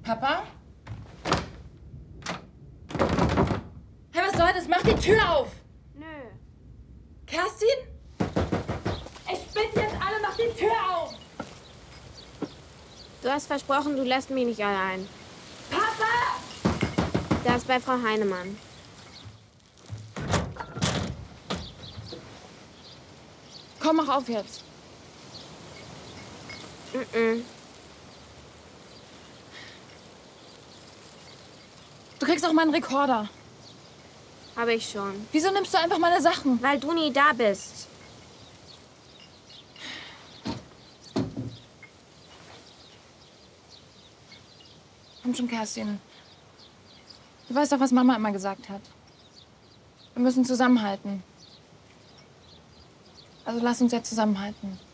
Papa? Hey, was soll das? Mach die Tür auf! Nö. Kerstin? Ich bitte jetzt alle, mach die Tür auf! Du hast versprochen, du lässt mich nicht allein. Papa! Das ist bei Frau Heinemann. Komm, mach auf jetzt. Du kriegst auch meinen Rekorder. Habe ich schon. Wieso nimmst du einfach meine Sachen? Weil du nie da bist. Komm schon, Kerstin. Du weißt doch, was Mama immer gesagt hat. Wir müssen zusammenhalten. Also lass uns jetzt zusammenhalten.